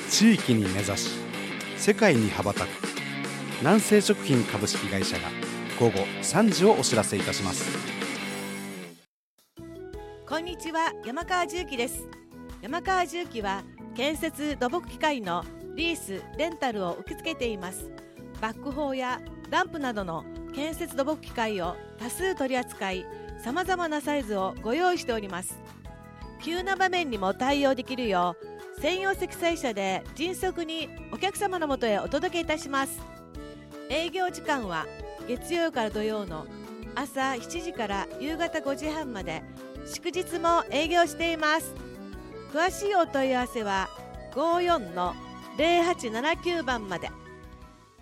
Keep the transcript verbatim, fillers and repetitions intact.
地域に根ざし世界に羽ばたく南西食品株式会社が午後さんじをお知らせいたします。 こんにちは、山川重機です。山川重機は建設土木機械のリース・レンタルを受け付けています。バックホーやダンプなどの建設土木機械を多数取り扱い、さまざまなサイズをご用意しております。急な場面にも対応できるよう専用積載車で迅速にお客様のもとへお届けいたします。営業時間は月曜から土曜の朝しちじから夕方ごじはんまで、祝日も営業しています。詳しいお問い合わせはごーよんのゼロはちななきゅうばんまで。